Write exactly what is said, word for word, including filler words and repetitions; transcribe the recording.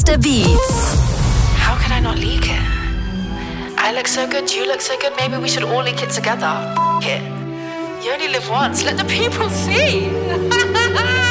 Mister Beats. How can I not leak it? I look so good, you look so good, maybe we should all leak it together. F it. You only live once, let the people see.